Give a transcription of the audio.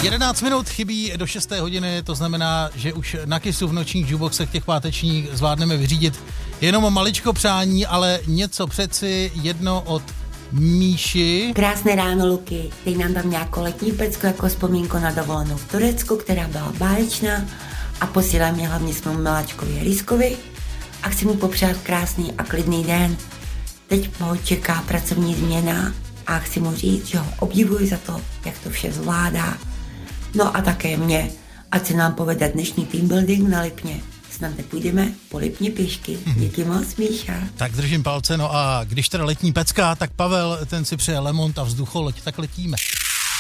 11 minut chybí do 6. hodiny, to znamená, že už na Kissu v nočních jukeboxech těch pátečních zvládneme vyřídit jenom maličko přání, ale něco přeci, jedno od Míši. Krásné ráno, Luky. Teď nám dám nějakou letní pecku jako vzpomínku na dovolenou v Turecku, která byla báječná, a posílám mě hlavně svému miláčkovi Riskovi a chci mu popřát krásný a klidný den. Teď ho čeká pracovní změna a chci mu říct, že ho obdivuji za to, jak to vše zvládá. No a také mě, ať se nám povede dnešní team building na Lipně. Snad nepůjdeme po Lipně pěšky. Díky moc, Míša. Tak držím palce, no a když teda letní pecka, tak Pavel, ten si přeje lemont a vzducholoď, tak letíme.